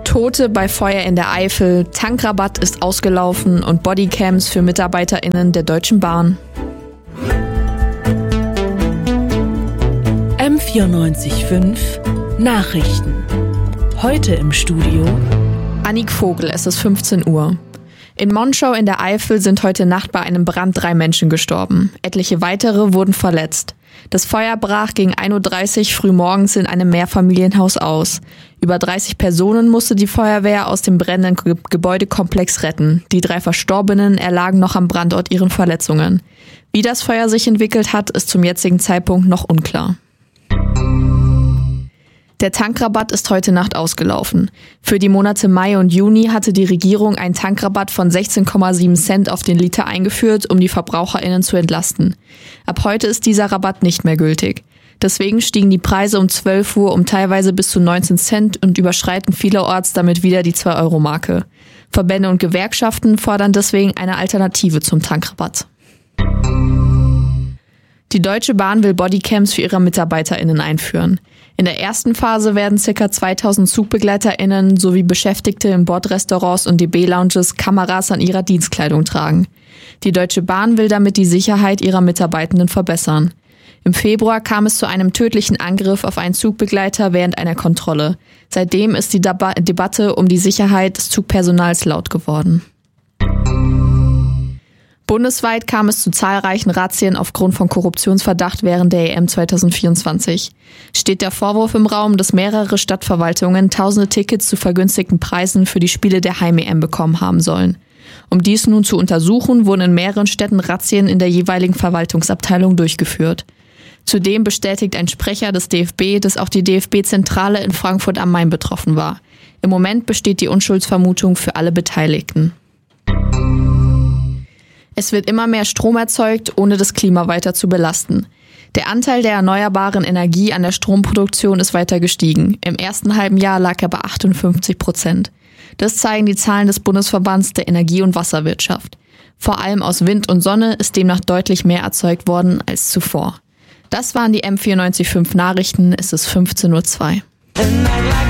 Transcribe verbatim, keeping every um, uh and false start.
Tote bei Feuer in der Eifel, Tankrabatt ist ausgelaufen und Bodycams für MitarbeiterInnen der Deutschen Bahn. M vierundneunzig Komma fünf Nachrichten. Heute im Studio Annik Vogel, es ist fünfzehn Uhr. In Monschau in der Eifel sind heute Nacht bei einem Brand drei Menschen gestorben. Etliche weitere wurden verletzt. Das Feuer brach gegen ein Uhr dreißig früh morgens in einem Mehrfamilienhaus aus. Über dreißig Personen musste die Feuerwehr aus dem brennenden Ge- Gebäudekomplex retten. Die drei Verstorbenen erlagen noch am Brandort ihren Verletzungen. Wie das Feuer sich entwickelt hat, ist zum jetzigen Zeitpunkt noch unklar. Der Tankrabatt ist heute Nacht ausgelaufen. Für die Monate Mai und Juni hatte die Regierung einen Tankrabatt von sechzehn Komma sieben Cent auf den Liter eingeführt, um die VerbraucherInnen zu entlasten. Ab heute ist dieser Rabatt nicht mehr gültig. Deswegen stiegen die Preise um zwölf Uhr um teilweise bis zu neunzehn Cent und überschreiten vielerorts damit wieder die zwei Euro Marke. Verbände und Gewerkschaften fordern deswegen eine Alternative zum Tankrabatt. Die Deutsche Bahn will Bodycams für ihre MitarbeiterInnen einführen. In der ersten Phase werden ca. zweitausend ZugbegleiterInnen sowie Beschäftigte in Bordrestaurants und D B-Lounges Kameras an ihrer Dienstkleidung tragen. Die Deutsche Bahn will damit die Sicherheit ihrer Mitarbeitenden verbessern. Im Februar kam es zu einem tödlichen Angriff auf einen Zugbegleiter während einer Kontrolle. Seitdem ist die Deba- Debatte um die Sicherheit des Zugpersonals laut geworden. Bundesweit kam es zu zahlreichen Razzien aufgrund von Korruptionsverdacht während der E M zwanzig vierundzwanzig. Steht der Vorwurf im Raum, dass mehrere Stadtverwaltungen tausende Tickets zu vergünstigten Preisen für die Spiele der Heim-E M bekommen haben sollen. Um dies nun zu untersuchen, wurden in mehreren Städten Razzien in der jeweiligen Verwaltungsabteilung durchgeführt. Zudem bestätigt ein Sprecher des D F B, dass auch die D F B-Zentrale in Frankfurt am Main betroffen war. Im Moment besteht die Unschuldsvermutung für alle Beteiligten. Es wird immer mehr Strom erzeugt, ohne das Klima weiter zu belasten. Der Anteil der erneuerbaren Energie an der Stromproduktion ist weiter gestiegen. Im ersten halben Jahr lag er bei achtundfünfzig Prozent. Das zeigen die Zahlen des Bundesverbands der Energie- und Wasserwirtschaft. Vor allem aus Wind und Sonne ist demnach deutlich mehr erzeugt worden als zuvor. Das waren die M vierundneunzig Komma fünf Nachrichten. Es ist fünfzehn Uhr zwei.